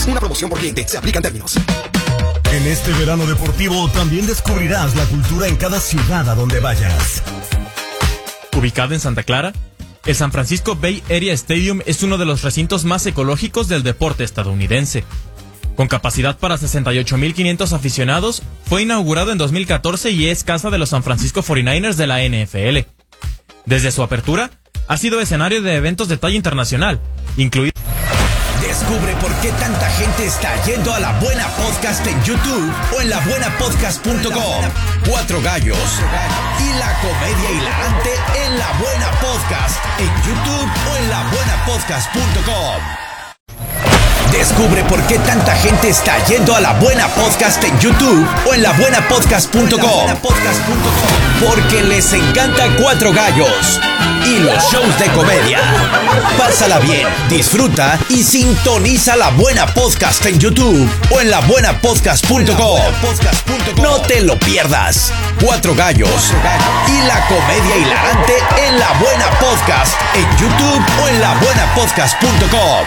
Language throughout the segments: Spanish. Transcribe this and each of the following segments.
Una promoción por cliente. Se aplican términos. En este verano deportivo también descubrirás la cultura en cada ciudad a donde vayas. Ubicado en Santa Clara, el San Francisco Bay Area Stadium es uno de los recintos más ecológicos del deporte estadounidense. Con capacidad para 68,500 aficionados, fue inaugurado en 2014 y es casa de los San Francisco 49ers de la NFL. Desde su apertura, ha sido escenario de eventos de talla internacional, incluido... Descubre por qué tanta gente está yendo a La Buena Podcast en YouTube o en labuenapodcast.com. Cuatro gallos y la comedia hilarante en La Buena Podcast en YouTube o en labuenapodcast.com. Descubre por qué tanta gente está yendo a La Buena Podcast en YouTube o en labuenapodcast.com. Porque les encanta Cuatro Gallos y los shows de comedia. Pásala bien, disfruta y sintoniza La Buena Podcast en YouTube o en labuenapodcast.com. No te lo pierdas. Cuatro Gallos y la comedia hilarante en La Buena Podcast en YouTube o en labuenapodcast.com.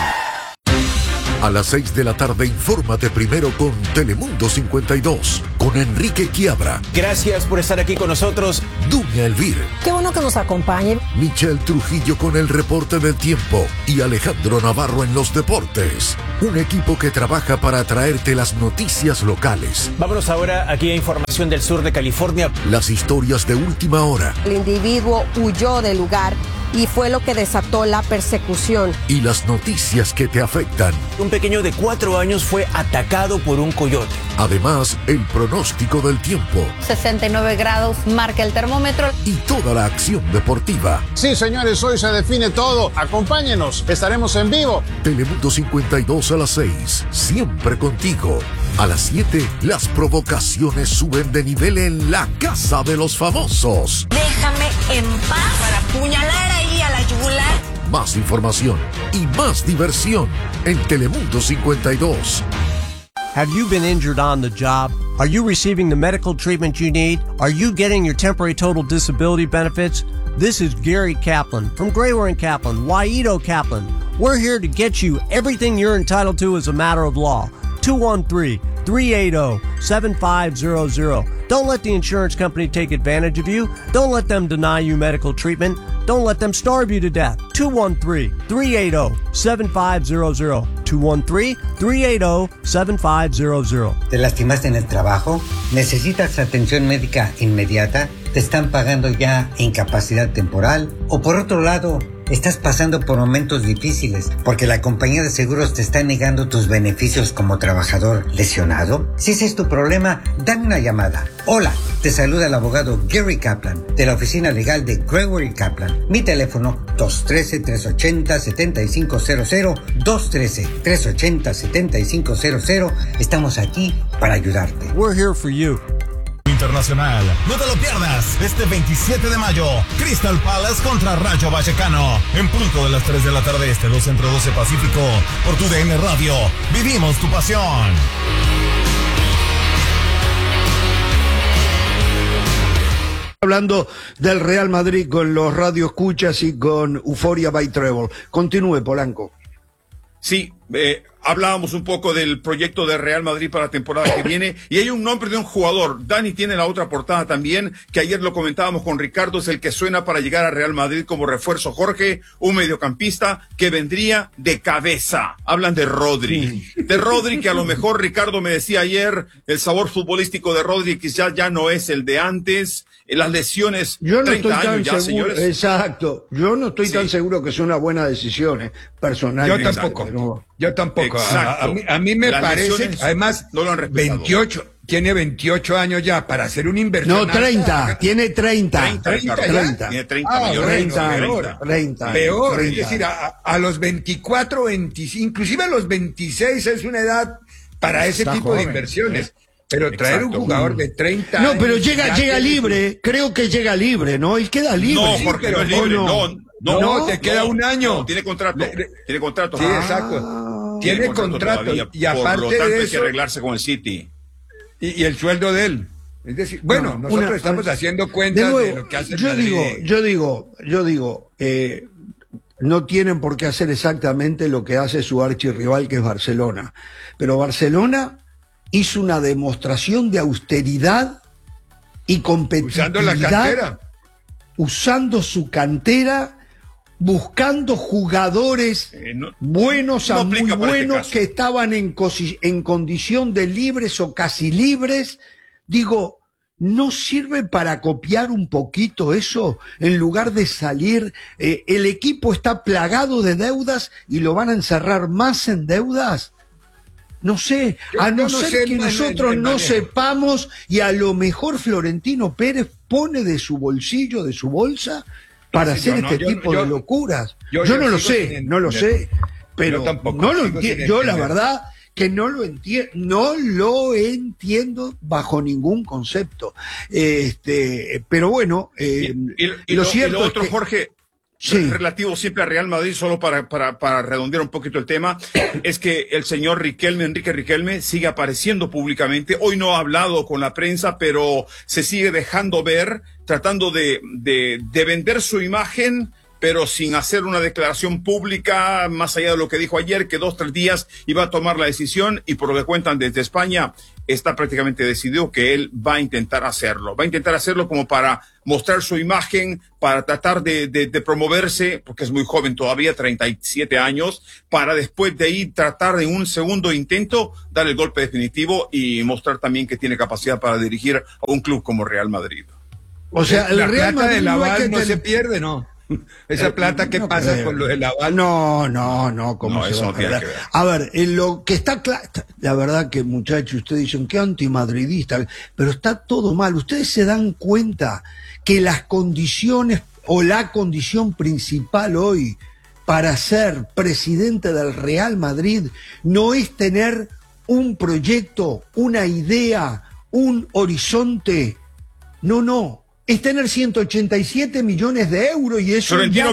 A las 6 de la tarde, infórmate primero con Telemundo 52, con Enrique Quiabra. Gracias por estar aquí con nosotros. Dunia Elvir. Qué bueno que nos acompañen. Michelle Trujillo con el reporte del tiempo y Alejandro Navarro en los deportes. Un equipo que trabaja para traerte las noticias locales. Vámonos ahora aquí a información del sur de California. Las historias de última hora. El individuo huyó del lugar y fue lo que desató la persecución. Y las noticias que te afectan. Un pequeño de 4 años fue atacado por un coyote. Además, el pronóstico del tiempo. 69 grados marca el termómetro. Y toda la acción deportiva. Sí, señores, hoy se define todo. Acompáñenos, estaremos en vivo. Telemundo 52 a las 6, siempre contigo. A las 7, las provocaciones suben de nivel en la Casa de los Famosos. Déjame en paz para apuñalar ahí a la yugular. Más información y más diversión en Telemundo 52. Have you been injured on the job? Are you receiving the medical treatment you need? Are you getting your temporary total disability benefits? This is Gary Kaplan from Grayware & Kaplan, Waito Kaplan. We're here to get you everything you're entitled to as a matter of law. 213-380-7500. Don't let the insurance company take advantage of you. Don't let them deny you medical treatment. Don't let them starve you to death. 213-380-7500. 213-380-7500. ¿Te lastimaste en el trabajo? ¿Necesitas atención médica inmediata? ¿Te están pagando ya incapacidad temporal? O por otro lado, estás pasando por momentos difíciles porque la compañía de seguros te está negando tus beneficios como trabajador lesionado. Si ese es tu problema, dame una llamada. Hola, te saluda el abogado Gary Kaplan de la oficina legal de Grayware & Kaplan. Mi teléfono 213-380-7500, 213-380-7500. Estamos aquí para ayudarte. We're here for you. Internacional. No te lo pierdas. Este 27 de mayo, Crystal Palace contra Rayo Vallecano. En punto de las 3 de la tarde, 2 Centro 12 Pacífico. Por tu DN Radio. Vivimos tu pasión. Hablando del Real Madrid con los radioescuchas y con Euphoria by Treble. Continúe, Polanco. Sí, hablábamos un poco del proyecto de Real Madrid para la temporada que viene y hay un nombre de un jugador. Dani tiene la otra portada también, que ayer lo comentábamos con Ricardo, es el que suena para llegar a Real Madrid como refuerzo. Jorge, un mediocampista que vendría de cabeza. Hablan de Rodri. Sí. De Rodri, que a lo mejor Ricardo me decía ayer, el sabor futbolístico de Rodri quizás ya no es el de antes. Las lesiones, yo no 30 estoy tan años ya, seguro, señores. Exacto. Yo no estoy tan seguro que sea una buena decisión, personalmente. Yo tampoco. Pero... Yo tampoco. A mí me Las parece, además, no lo han respetado. 28, tiene 28 años ya para hacer un inversión. No, 30, tiene 30. 30. Tiene 30 millones. 30. Peor, es decir, a los 24, 25, inclusive a los 26 es una edad para ese tipo de inversiones. Pero traer un jugador de 30 años... No, pero llega libre, creo que llega libre, ¿no? Él queda libre. No, porque no es libre, no, te queda un año. No, tiene contrato. Tiene contrato. Sí, exacto. Tiene contrato. Todavía. Y aparte por lo tanto, de eso, hay que arreglarse con el City. Y el sueldo de él. Es decir, bueno, nosotros estamos haciendo cuentas de lo que hace el Madrid. Yo digo, no tienen por qué hacer exactamente lo que hace su archirrival, que es Barcelona. Pero Barcelona hizo una demostración de austeridad y competitividad. Usando la cantera. Usando su cantera, buscando jugadores buenos a muy buenos que estaban en condición de libres o casi libres. Digo, ¿no sirve para copiar un poquito eso? En lugar de salir, el equipo está plagado de deudas y lo van a encerrar más en deudas. No sé, a no ser que nosotros no sepamos, y a lo mejor Florentino Pérez pone de su bolsillo, de su bolsa, para hacer este tipo de locuras. Yo no lo sé, pero no lo entiendo. Yo la verdad que no lo entiendo bajo ningún concepto. Pero bueno, lo cierto es que, Jorge, relativo siempre a Real Madrid, solo para redondear un poquito el tema, es que el señor Enrique Riquelme, sigue apareciendo públicamente. Hoy no ha hablado con la prensa, pero se sigue dejando ver, tratando de vender su imagen, pero sin hacer una declaración pública, más allá de lo que dijo ayer, que 2-3 días iba a tomar la decisión, y por lo que cuentan desde España, está prácticamente decidido que él va a intentar hacerlo. Va a intentar hacerlo como para mostrar su imagen, para tratar de promoverse, porque es muy joven todavía, 37 años, para después de ahí tratar de un segundo intento dar el golpe definitivo y mostrar también que tiene capacidad para dirigir a un club como Real Madrid. O sea, el Real Madrid del aval no se pierde, ¿no? Esa plata, ¿qué pasa con lo del aval? No, ¿cómo se va a perder? A ver, lo que está claro, la verdad que, muchachos, ustedes dicen que antimadridista, pero está todo mal. Ustedes se dan cuenta que las condiciones, o la condición principal hoy para ser presidente del Real Madrid, no es tener un proyecto, una idea, un horizonte. No. Es tener 187 millones de euros, y eso ya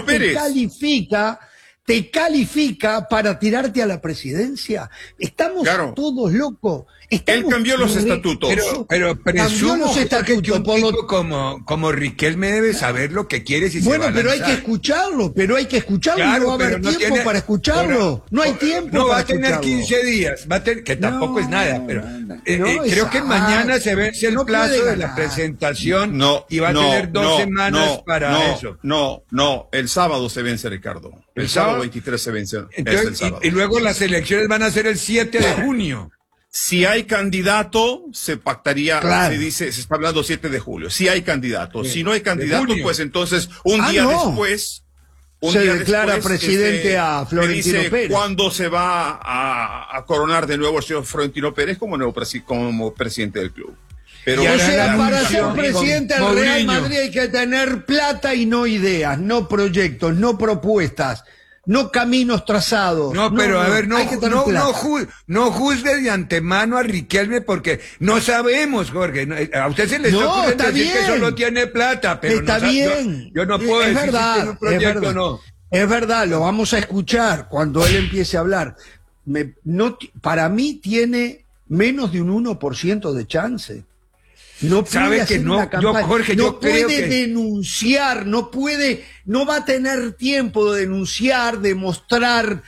te califica para tirarte a la presidencia. Estamos todos locos. Él cambió los estatutos. Pero presumo que un tipo como Riquelme debe saber lo que quiere. Pero hay que escucharlo, claro, no va a haber tiempo para escucharlo. No hay tiempo para va a tener 15 días, que tampoco es nada, pero creo que mañana se vence el plazo de la presentación y va a tener 2 semanas para eso. No, el sábado se vence, Ricardo. El sábado 23 se vence. Entonces, y luego las elecciones van a ser el 7 de junio. Si hay candidato, se pactaría, se está hablando 7 de julio. Si hay candidato. Si no hay candidato, pues entonces un día después se declara presidente a Florentino Pérez. ¿Cuándo se va a coronar de nuevo el señor Florentino Pérez como presidente del club? Pero para ser presidente del Real Madrid hay que tener plata y no ideas, no proyectos, no propuestas, no caminos trazados. No, juzgue de antemano a Riquelme, porque no sabemos, Jorge. A usted se le está ocurriendo decir que solo tiene plata, pero está bien. Yo no puedo decir si tiene un proyecto o no. Es verdad, lo vamos a escuchar cuando él empiece a hablar. Para mí tiene menos de un 1% de chance. No puede hacer una campaña, no puede denunciar, no va a tener tiempo de denunciar, de mostrar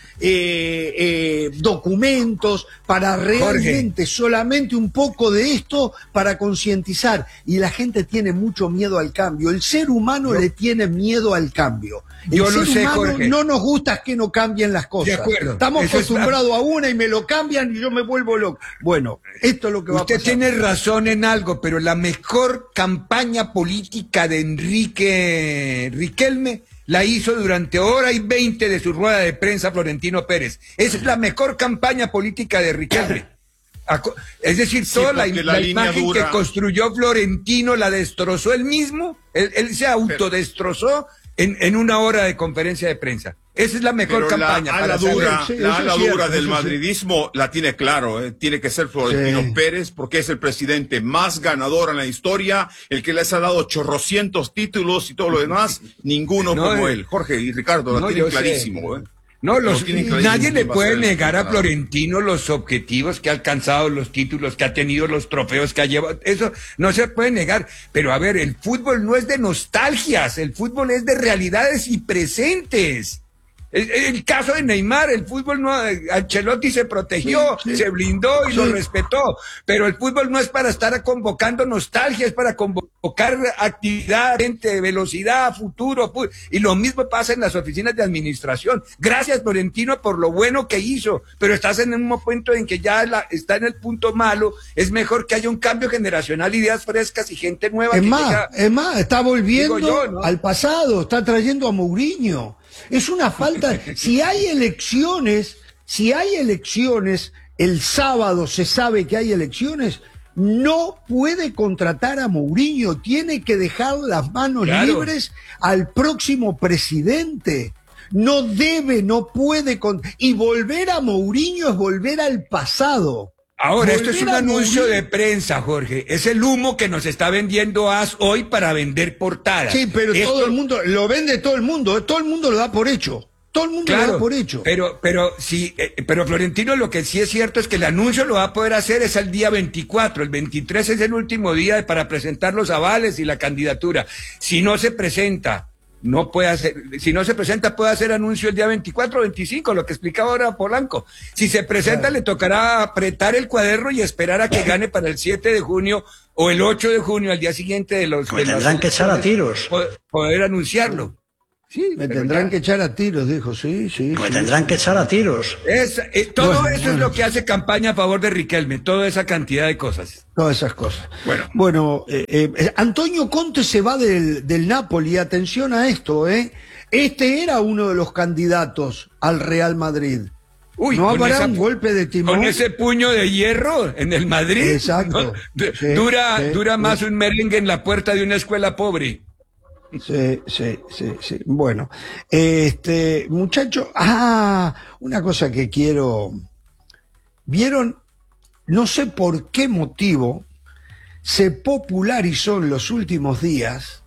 documentos para realmente solamente un poco de esto para concientizar. Y la gente tiene mucho miedo al cambio. El ser humano le tiene miedo al cambio. El ser humano Jorge. No nos gusta que no cambien las cosas. De acuerdo. Estamos acostumbrados a una y me lo cambian y yo me vuelvo loco. Bueno, esto es lo que va a pasar. Usted tiene razón en algo, pero la mejor campaña política de Enrique Riquelme la hizo durante 1:20 de su rueda de prensa Florentino Pérez. Esa es la mejor campaña política de Riquelme. Es decir, toda la imagen que construyó Florentino la destrozó él mismo. Él se autodestrozó en 1 hora de conferencia de prensa. Esa es la mejor campaña. La ala dura del madridismo la tiene claro. Tiene que ser Florentino Pérez, porque es el presidente más ganador en la historia, el que les ha dado 800 títulos y todo lo demás. Ninguno como él. Jorge y Ricardo la tienen clarísimo. Nadie le puede negar a Florentino los objetivos que ha alcanzado, los títulos que ha tenido, los trofeos que ha llevado. Eso no se puede negar. Pero a ver, el fútbol no es de nostalgias, el fútbol es de realidades y presentes. El caso de Neymar, el fútbol no, Ancelotti se protegió, se blindó y lo respetó, pero el fútbol no es para estar convocando nostalgia, es para convocar actividad, gente, velocidad, futuro, y lo mismo pasa en las oficinas de administración. Gracias, Florentino, por lo bueno que hizo, pero estás en un momento en que ya está en el punto malo, es mejor que haya un cambio generacional, ideas frescas y gente nueva. Es más, está volviendo al pasado, está trayendo a Mourinho. Es una falta. Si hay elecciones, el sábado se sabe que hay elecciones, no puede contratar a Mourinho, tiene que dejar las manos libres al próximo presidente. No puede, y volver a Mourinho es volver al pasado. Ahora, esto es un anuncio de prensa, Jorge. Es el humo que nos está vendiendo AS hoy para vender portadas. Sí, pero todo el mundo, lo vende todo el mundo lo da por hecho. Todo el mundo lo da por hecho. Pero Florentino, lo que sí es cierto es que el anuncio lo va a poder hacer es el día 24. El 23 es el último día para presentar los avales y la candidatura. Si no se presenta, puede hacer anuncio el día 24 o 25, lo que explicaba ahora Polanco. Si se presenta, le tocará apretar el cuaderno y esperar a que gane para el 7 de junio o el 8 de junio, al día siguiente de los... Me tendrán que echar a tiros. Poder anunciarlo. Sí, me tendrán que echar a tiros, dijo, sí. Me tendrán que echar a tiros. Todo eso es lo que hace campaña a favor de Riquelme, toda esa cantidad de cosas. Todas esas cosas. Bueno, Antonio Conte se va del Napoli, atención a esto, Este era uno de los candidatos al Real Madrid. Uy, ¿no habrá un golpe de timón? Con ese puño de hierro en el Madrid. Exacto. Dura más un merengue en la puerta de una escuela pobre. Sí. Bueno, muchacho, una cosa que quiero. ¿Vieron? No sé por qué motivo se popularizó en los últimos días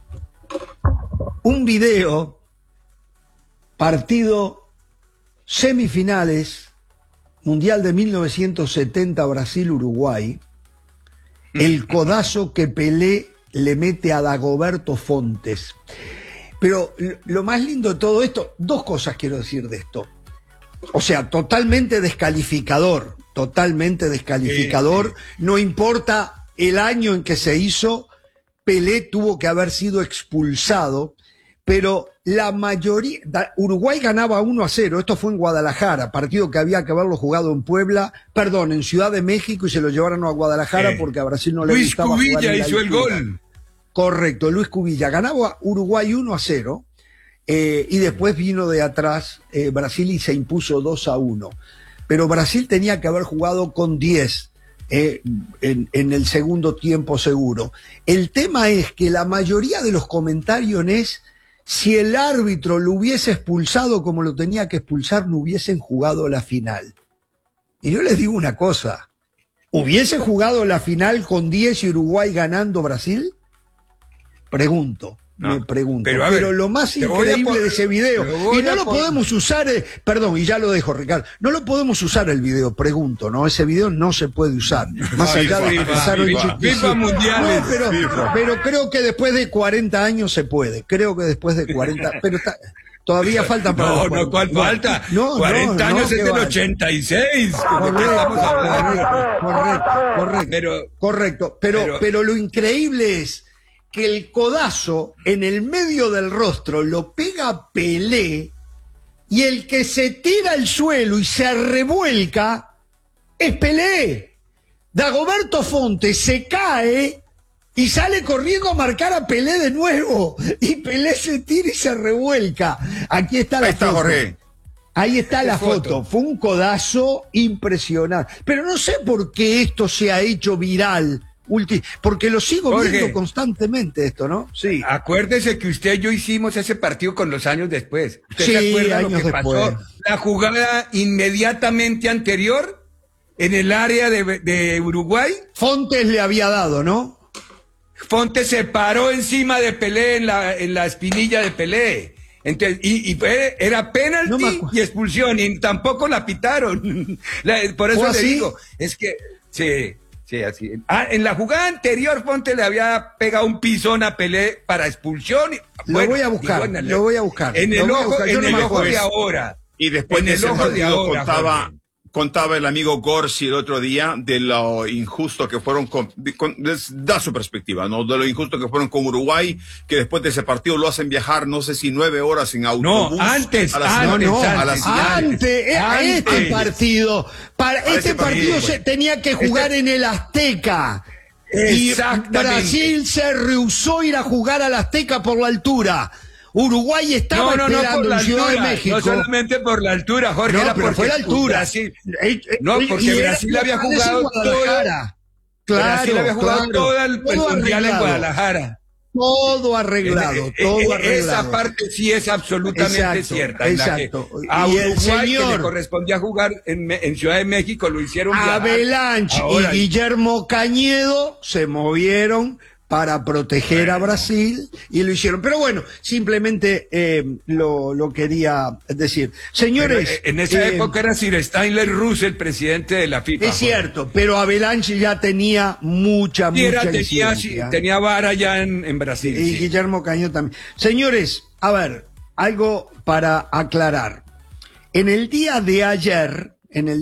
un video, partido semifinales, Mundial de 1970, Brasil-Uruguay, el codazo que Pelé le mete a Dagoberto Fontes. Pero lo más lindo de todo esto, dos cosas quiero decir de esto. O sea, totalmente descalificador. No importa el año en que se hizo, Pelé tuvo que haber sido expulsado, pero la mayoría... Uruguay ganaba 1-0, esto fue en Guadalajara, partido que había que haberlo jugado en Ciudad de México, y se lo llevaron a Guadalajara porque a Brasil no le gustaba jugar. Luis Cubilla hizo el gol. Correcto, Luis Cubilla. Ganaba Uruguay 1-0, y después vino de atrás Brasil y se impuso 2-1. Pero Brasil tenía que haber jugado con 10 en el segundo tiempo seguro. El tema es que la mayoría de los comentarios es: si el árbitro lo hubiese expulsado como lo tenía que expulsar, no hubiesen jugado la final. Y yo les digo una cosa: ¿hubiese jugado la final con 10 y Uruguay ganando Brasil? Me pregunto. Pero lo más increíble de ese video, y no lo podemos usar, y ya lo dejo, Ricardo, no lo podemos usar el video, pregunto, ¿no? Ese video no se puede usar, más allá de que empezaron mundiales. Pero creo que después de 40 años se puede, pero todavía falta para... ¿Cuál falta? 40 años es del 86. Correcto. Pero lo increíble es que el codazo en el medio del rostro lo pega Pelé, y el que se tira al suelo y se revuelca es Pelé. Dagoberto Fontes se cae y sale corriendo a marcar a Pelé de nuevo, y Pelé se tira y se revuelca. Aquí está la foto. Jorge. Ahí está la foto. Fue un codazo impresionante. Pero no sé por qué esto se ha hecho viral. Porque lo sigo viendo constantemente esto, ¿no? Sí. Acuérdese que usted y yo hicimos ese partido con los años después. ¿Usted se acuerda lo que pasó? La jugada inmediatamente anterior en el área de Uruguay. Fontes le había dado, ¿no? Fontes se paró encima de Pelé en la espinilla de Pelé. Entonces, era penalti y expulsión, y tampoco la pitaron. Por eso le digo, es que sí. Sí, así. En la jugada anterior, Fonte le había pegado un pisón a Pelé para expulsión. Lo voy a buscar. En el ojo de ahora. Y después de ese partido contaba el amigo Gorsi el otro día de lo injusto que fueron da su perspectiva, ¿no? De lo injusto que fueron con Uruguay, que después de ese partido lo hacen viajar, no sé si 9 horas en autobús. No, antes. Este partido se tenía que jugar en el Azteca. Y Brasil se rehusó a ir a jugar al Azteca por la altura. Uruguay estaba esperando en Ciudad de México. No solamente por la altura, Jorge, era porque fue la altura. Brasil, porque Brasil había jugado todo el Mundial en Guadalajara. Todo arreglado. Esa parte sí es absolutamente cierta. Exacto. A Uruguay, que le correspondía jugar en Ciudad de México, lo hicieron viajar. Avalanche y Guillermo Cañedo se movieron para proteger a Brasil y lo hicieron. Pero bueno, simplemente lo quería decir. Señores... Pero en esa época era Sir Stanley Russell, el presidente de la FIFA. Es cierto, pero Avalanche ya tenía mucha incidencia. Tenía vara ya en Brasil. Y Guillermo Cañón también. Señores, a ver, algo para aclarar. En el día de ayer,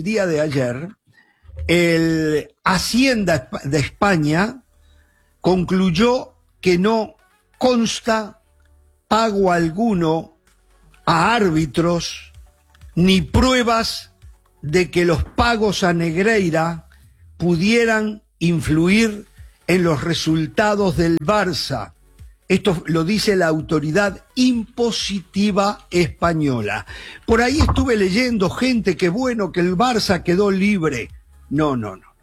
el Hacienda de España concluyó que no consta pago alguno a árbitros ni pruebas de que los pagos a Negreira pudieran influir en los resultados del Barça. Esto lo dice la autoridad impositiva española. Por ahí estuve leyendo gente que bueno, que el Barça quedó libre. No.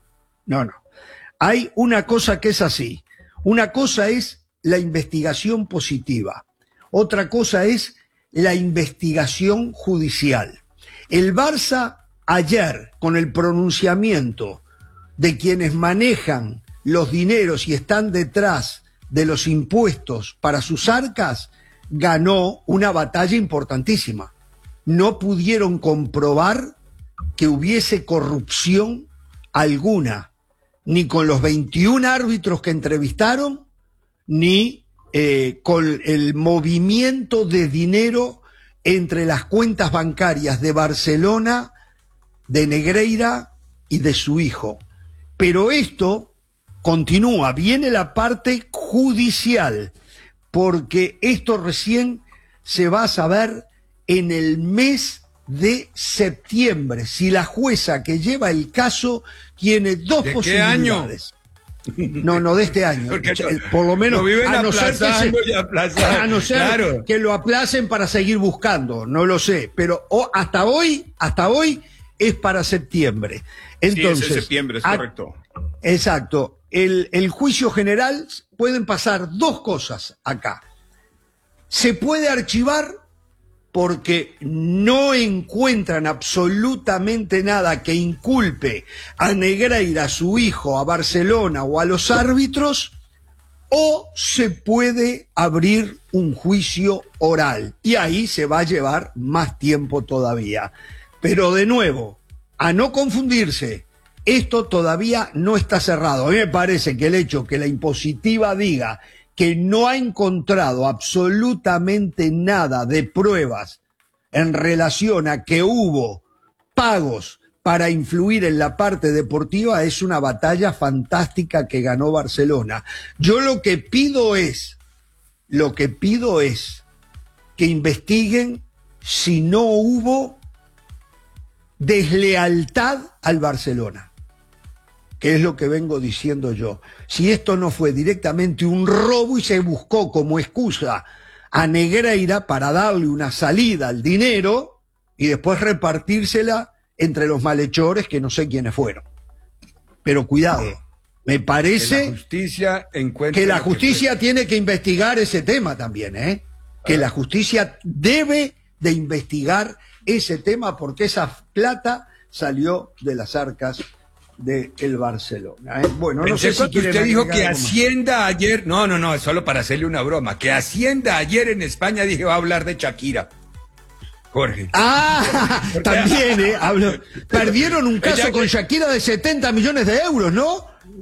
Hay una cosa que es así. Una cosa es la investigación positiva, otra cosa es la investigación judicial. El Barça ayer, con el pronunciamiento de quienes manejan los dineros y están detrás de los impuestos para sus arcas, ganó una batalla importantísima. No pudieron comprobar que hubiese corrupción alguna, ni con los 21 árbitros que entrevistaron, ni con el movimiento de dinero entre las cuentas bancarias de Barcelona, de Negreira y de su hijo. Pero esto continúa, viene la parte judicial, porque esto recién se va a saber en el mes de septiembre, si la jueza que lleva el caso tiene dos posibilidades. No, de este año. Por lo menos, a no ser que lo aplacen para seguir buscando, no lo sé, pero hasta hoy es para septiembre. Entonces, sí, es septiembre, es correcto. Exacto. El juicio general, pueden pasar dos cosas acá. Se puede archivar porque no encuentran absolutamente nada que inculpe a Negreira, a su hijo, a Barcelona o a los árbitros, o se puede abrir un juicio oral y ahí se va a llevar más tiempo todavía. Pero de nuevo, a no confundirse, esto todavía no está cerrado. A mí me parece que el hecho que la impositiva diga que no ha encontrado absolutamente nada de pruebas en relación a que hubo pagos para influir en la parte deportiva es una batalla fantástica que ganó Barcelona. Yo lo que pido es que investiguen si no hubo deslealtad al Barcelona, que es lo que vengo diciendo yo. Si esto no fue directamente un robo y se buscó como excusa a Negreira para darle una salida al dinero y después repartírsela entre los malhechores que no sé quiénes fueron. Pero cuidado, me parece que la justicia tiene que investigar ese tema también, ¿eh? Que la justicia debe de investigar ese tema porque esa plata salió de las arcas de el Barcelona. Bueno, no sé si usted dijo que Hacienda ayer, no, es solo para hacerle una broma, que Hacienda ayer en España dije va a hablar de Shakira. Jorge. También, perdieron un caso con Shakira de 70 millones de euros, ¿no?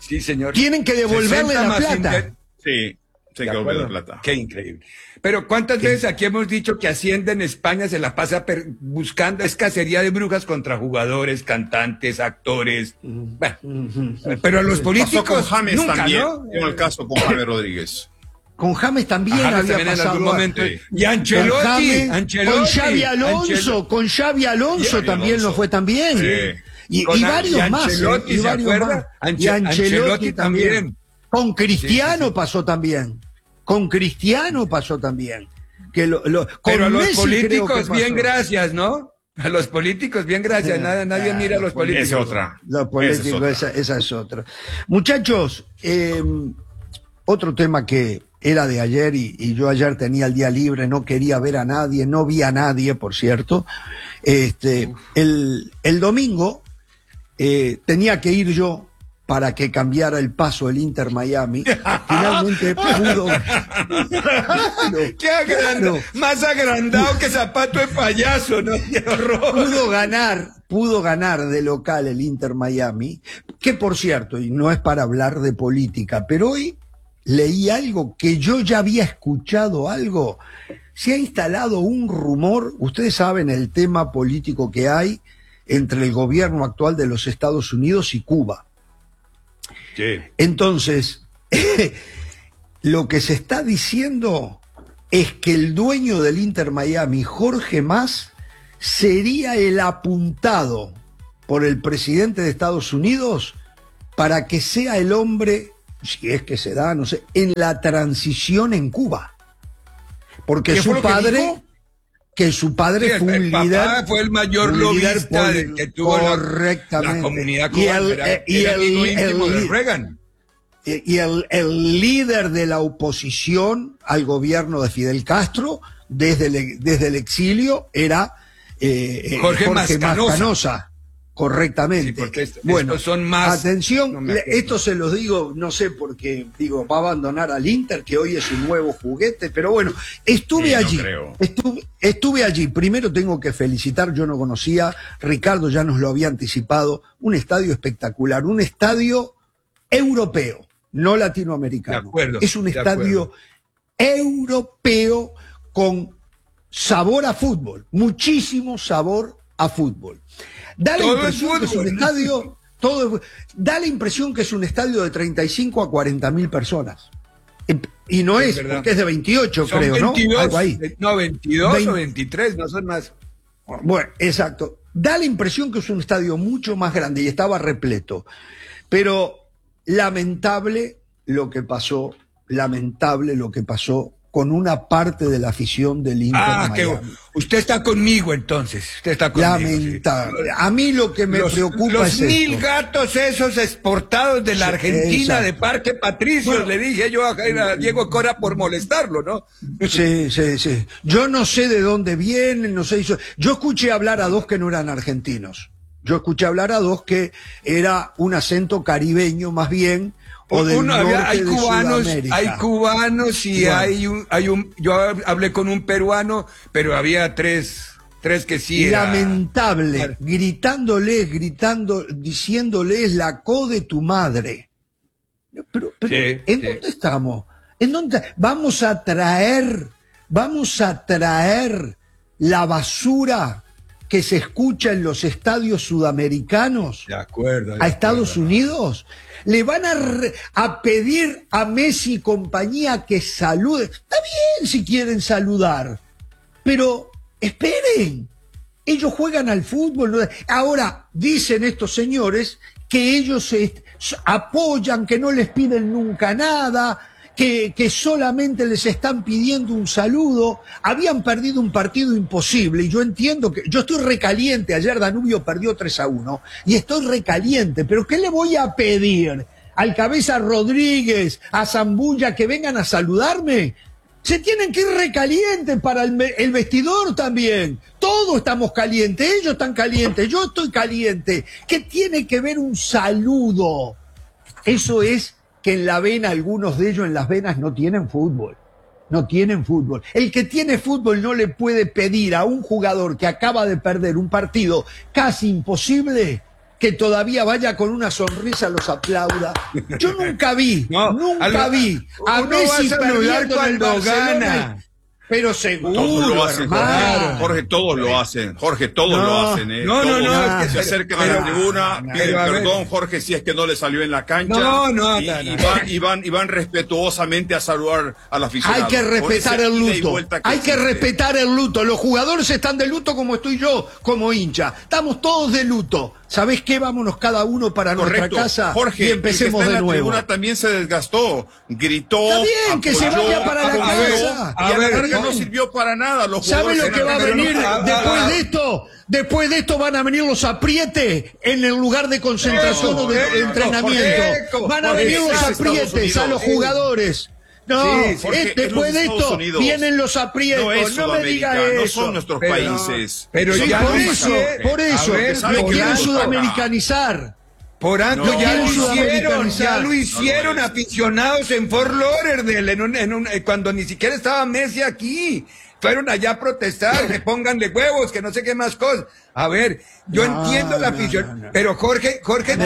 Sí, señor. Tienen que devolverle la plata. Sí, se que devolver la plata. Qué increíble. Pero ¿cuántas veces aquí hemos dicho que Hacienda en España se la pasa buscando cacería de brujas contra jugadores, cantantes, actores? Bueno, pero a los políticos pasó con James nunca, también, ¿no? en el caso con James Rodríguez. Con James también había pasado. En algún momento. Sí. Y Ancelotti, con Xavi Alonso también lo fue también. Sí. Y varios más. Ancelotti, Y varios más. Y Ancelotti también. Con Cristiano pasó también. Con Cristiano pasó también. Pero a los Messi políticos bien gracias, ¿no? A los políticos bien gracias. Nadie mira a los políticos. Esa es otra. Los políticos, esa es otra. Muchachos, otro tema que era de ayer y yo ayer tenía el día libre, no quería ver a nadie, no vi a nadie, por cierto. El domingo tenía que ir yo para que cambiara el paso el Inter Miami. Finalmente pudo. ¡Qué agrandado! Más agrandado que zapato de payaso, ¿no? ¡Qué horror! Pudo ganar de local el Inter Miami, que por cierto, y no es para hablar de política, pero hoy leí algo que yo ya había escuchado algo. Se ha instalado un rumor, ustedes saben el tema político que hay entre el gobierno actual de los Estados Unidos y Cuba. Sí. Entonces, lo que se está diciendo es que el dueño del Inter Miami, Jorge Mas, sería el apuntado por el presidente de Estados Unidos para que sea el hombre, si es que se da, no sé, en la transición en Cuba. Porque su padre... Que su padre fue un líder. Fue el mayor lobista que tuvo la comunidad cubana. Y el líder de la oposición al gobierno de Fidel Castro, desde el exilio, era Jorge Mascanosa. Correctamente. Sí, porque bueno, estos son más. Atención, esto se los digo, no sé por qué, va a abandonar al Inter, que hoy es un nuevo juguete, pero bueno, estuve allí. Estuve allí. Primero tengo que felicitar, yo no conocía, Ricardo ya nos lo había anticipado, un estadio espectacular, un estadio europeo, no latinoamericano. De acuerdo, es un estadio europeo con sabor a fútbol, muchísimo sabor a fútbol. Da la impresión que es un estadio, da la impresión que es un estadio de 35 a 40.000 personas. Y no es, porque es de 28, son creo, 22, ¿no? Algo ahí. No, 22 o 23, no son más. Bueno, exacto. Da la impresión que es un estadio mucho más grande y estaba repleto. Pero lamentable lo que pasó con una parte de la afición del Inter Miami. Que usted está conmigo entonces. Usted está conmigo. Lamentable. Sí. A mí lo que me preocupa es los 1000 gatos esos exportados de la Argentina, de Parque Patricios, bueno, le dije yo a Diego Cora por molestarlo, ¿no? Sí. Yo no sé de dónde vienen, no sé. Yo escuché hablar a dos que no eran argentinos. Yo escuché hablar a dos que era un acento caribeño más bien. Hay cubanos y bueno. Yo hablé con un peruano, pero había tres que sí. Lamentable, diciéndoles la co de tu madre. Pero sí, ¿en dónde estamos? ¿En dónde? Vamos a traer la basura que se escucha en los estadios sudamericanos a Estados Unidos. Le van a pedir a Messi y compañía que salude. Está bien si quieren saludar, pero esperen. Ellos juegan al fútbol. Ahora, dicen estos señores que ellos apoyan, que no les piden nunca nada, que solamente les están pidiendo un saludo. Habían perdido un partido imposible y yo entiendo que yo estoy recaliente. Ayer Danubio perdió 3-1 y estoy recaliente, pero ¿qué le voy a pedir al Cabeza Rodríguez, a Zambulla que vengan a saludarme? Se tienen que ir recalientes para el vestidor también. Todos estamos calientes, ellos están calientes, yo estoy caliente. ¿Qué tiene que ver un saludo? Eso es que en la vena, algunos de ellos en las venas no tienen fútbol. No tienen fútbol. El que tiene fútbol no le puede pedir a un jugador que acaba de perder un partido casi imposible que todavía vaya con una sonrisa los aplauda. Yo nunca vi a Messi perdiendo cuando gana. Pero seguro, todos lo hacen, hermano. Jorge, todos lo hacen. Jorge, todos lo hacen. No. Se acercan a la tribuna, piden perdón, Jorge, si es que no le salió en la cancha. Y van respetuosamente a saludar al aficionado. Hay que respetar el luto. Hay que respetar el luto. Los jugadores están de luto como estoy yo, como hincha. Estamos todos de luto. ¿Sabés qué? Vámonos cada uno para nuestra casa, Jorge, y empecemos de nuevo. La tribuna también se desgastó, gritó. Está bien, que se vaya para la casa. Y a la larga no sirvió para nada. ¿Sabe lo que va a venir después de esto? Después de esto van a venir los aprietes en el lugar de concentración o de entrenamiento. Van a venir los aprietes a los jugadores. No, después de esto vienen los aprietos. No me diga eso. No son nuestros países. Pero sí, por eso, lo quieren sudamericanizar. Por algo ya lo hicieron aficionados en Fort Lauderdale, cuando ni siquiera estaba Messi aquí. Fueron allá a protestar, que pónganle huevos, que no sé qué más cosas. A ver, yo entiendo la afición, pero Jorge,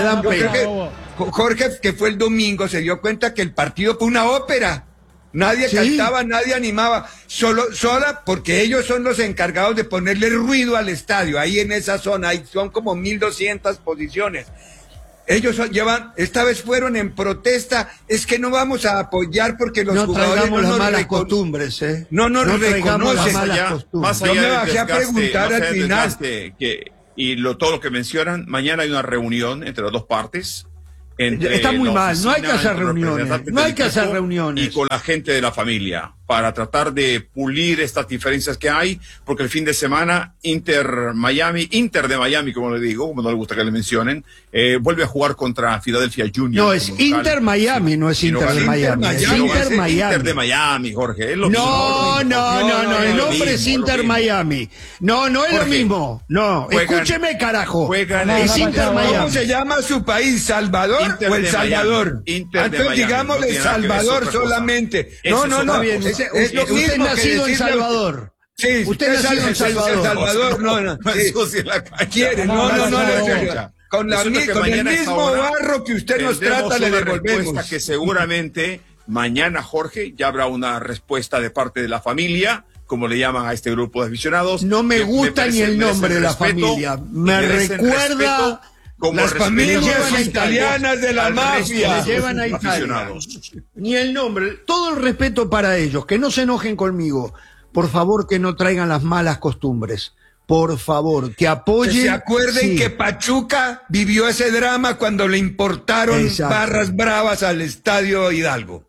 que fue el domingo, se dio cuenta que el partido fue una ópera. Nadie cantaba, nadie animaba, sola porque ellos son los encargados de ponerle ruido al estadio, ahí en esa zona, ahí son como 1,200 posiciones. Ellos esta vez fueron en protesta, es que no vamos a apoyar porque los jugadores no las malas costumbres, no nos reconocen. Más allá, yo me bajé a preguntar al final. Todo lo que mencionan, mañana hay una reunión entre las dos partes. Está muy mal, no hay que hacer reuniones. Y con la gente de la familia, para tratar de pulir estas diferencias que hay, porque el fin de semana Inter de Miami, como le digo, como no le gusta que le mencionen, vuelve a jugar contra Philadelphia Juniors. No, es Inter Miami, no es Inter de Miami. Es Inter de Miami, Jorge. Es lo mismo. No, el nombre es Inter Miami. No es lo mismo. No, escúcheme, carajo. Es Inter Miami. ¿Cómo se llama su país? ¿Salvador o El Salvador? Entonces digamos El Salvador solamente. No. Usted nacido en Salvador. Sí, usted nacido en Salvador. No. Quiere, no. Con el mismo barro que usted nos trata, le devolvemos. Que seguramente mañana, Jorge, ya habrá una respuesta de parte de la familia, como le llaman a este grupo de aficionados. No me gusta ni el nombre de la familia. Me recuerda... Las familias italianas de la mafia. Llevan a Italia. Ni el nombre. Todo el respeto para ellos. Que no se enojen conmigo. Por favor, que no traigan las malas costumbres. Por favor, que apoyen. Que se acuerden que Pachuca vivió ese drama cuando le importaron barras bravas al Estadio Hidalgo.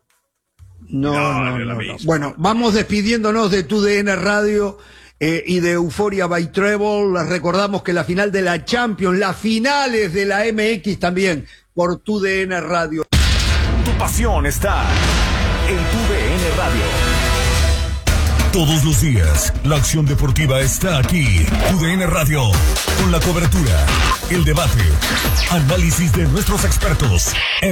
No. Bueno, vamos despidiéndonos de TUDN Radio. Y de Euphoria by Treble. Les recordamos que la final de la Champions, las finales de la MX también, por TUDN Radio. Tu pasión está en TUDN Radio. Todos los días, la acción deportiva está aquí. TUDN Radio, con la cobertura, el debate, análisis de nuestros expertos.